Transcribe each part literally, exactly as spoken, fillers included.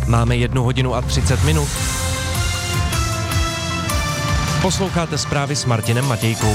Máme jednu hodinu a třicet minut. Posloucháte zprávy s Martinem Matějkou.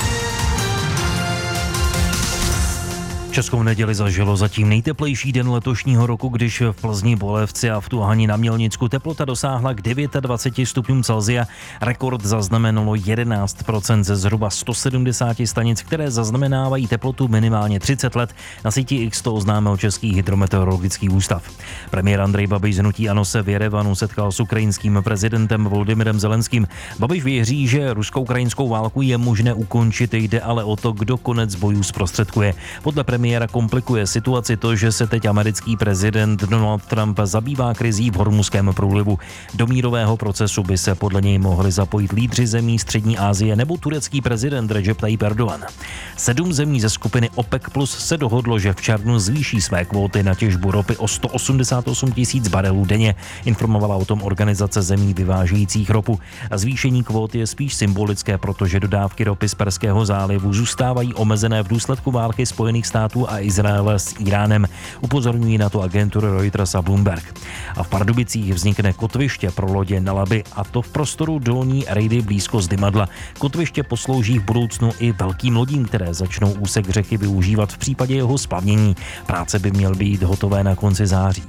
Českou neděli zažilo zatím nejteplejší den letošního roku, když v Plzni, Bolevci a v Tuhani na Mělnicku teplota dosáhla k dvaceti devíti stupňům Celsia. Rekord zaznamenalo jedenáct procent ze zhruba sto sedmdesáti stanic, které zaznamenávají teplotu minimálně třicet let. Na síti X to oznámil Český hydrometeorologický ústav. Premiér Andrej Babiš z hnutí ANO se v Jerevanu setkal s ukrajinským prezidentem Volodymyrem Zelenským. Babiš věří, že rusko-ukrajinskou válku je možné ukončit, jde ale o to, kdo konec bojů zprostředkuje. Podle premiéra komplikuje situaci to, že se teď americký prezident Donald Trump zabývá krizí v Hormuzském průlivu. Do mírového procesu by se podle něj mohli zapojit lídři zemí Střední Asie nebo turecký prezident Recep Tayyip Erdogan. Sedm zemí ze skupiny OPEC plus se dohodlo, že v červnu zvýší své kvóty na těžbu ropy o sto osmdesát osm tisíc barelů denně, informovala o tom organizace zemí vyvážejících ropu. Zvýšení kvót je spíš symbolické, protože dodávky ropy z Perského zálivu zůstávají omezené v důsledku války Spojených států a Izraele s Iránem. Upozorňují na to agentury Reuters a Bloomberg. A v Pardubicích vznikne kotviště pro lodě na Labi, a to v prostoru Dolní Rejdy blízko Zdymadla. Kotviště poslouží v budoucnu i velkým lodím, které začnou úsek řeky využívat v případě jeho splavnění. Práce by měly být hotové na konci září.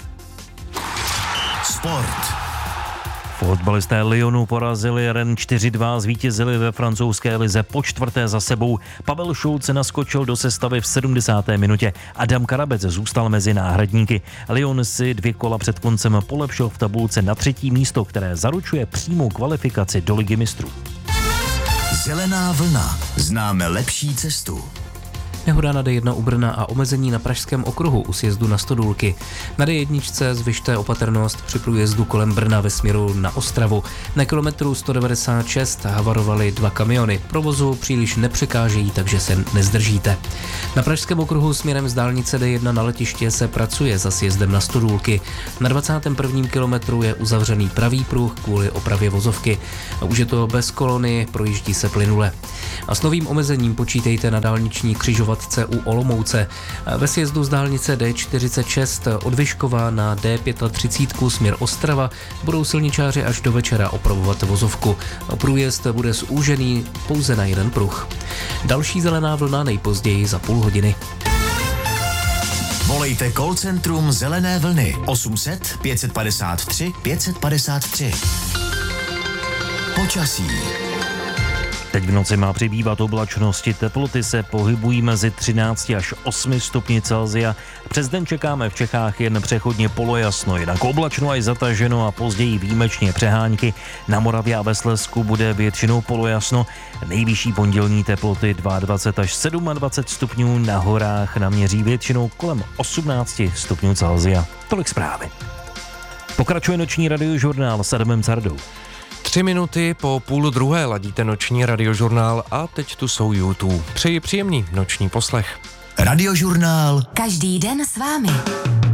Sport. Fotbalisté Lyonu porazili Rennes čtyři dva, zvítězili ve francouzské lize po čtvrté za sebou. Pavel Šulc naskočil do sestavy v sedmdesáté minutě. Adam Karabec zůstal mezi náhradníky. Lyon si dvě kola před koncem polepšil v tabulce na třetí místo, které zaručuje přímou kvalifikaci do Ligy mistrů. Zelená vlna. Známe lepší cestu. Nehoda na D jedna u Brna a omezení na Pražském okruhu u sjezdu na Stodůlky. Na D jedna zvyšte opatrnost při průjezdu kolem Brna ve směru na Ostravu. Na kilometru sto devadesát šest havarovaly dva kamiony. Provozu příliš nepřekážejí, takže se nezdržíte. Na Pražském okruhu směrem z dálnice D jedna na letiště se pracuje za sjezdem na Stodůlky. Na dvacátém prvním kilometru je uzavřený pravý pruh kvůli opravě vozovky. A už je to bez kolony, projíždí se plynule. A s novým omezením počítejte na dálniční křižovatce u Olomouce. Ve sjezdu z dálnice D čtyřicet šest od Vyškova na D třicet pět směr Ostrava budou silničáři až do večera opravovat vozovku. Průjezd bude zúžený pouze na jeden pruh. Další zelená vlna nejpozději za půl hodiny. Volejte call centrum Zelené vlny osm set pět padesát tři pět padesát tři. Počasí. Teď v noci má přibývat oblačnosti, teploty se pohybují mezi třinácti až osmi stupni Celsia. Přes den čekáme v Čechách jen přechodně polojasno, jinak oblačno až zataženo a později výjimečně přehánky. Na Moravě a ve Slezsku bude většinou polojasno. Nejvyšší pondělní teploty dvacet dva až dvacet sedm stupňů, na horách naměří většinou kolem osmnácti stupňů Celsia. Tolik zprávy. Pokračuje noční radiožurnál s Adamem Cardou. Tři minuty po půl druhé ladíte noční radiožurnál a teď tu jsou YouTube. Přeji příjemný noční poslech. Radiožurnál. Každý den s vámi.